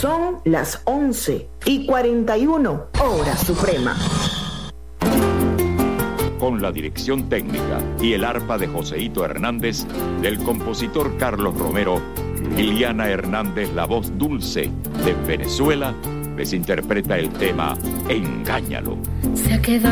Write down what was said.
Son las 11:41, hora suprema. Con la dirección técnica y el arpa de Joseito Hernández, del compositor Carlos Romero, Liliana Hernández, la voz dulce de Venezuela, les interpreta el tema Engáñalo. Se ha quedado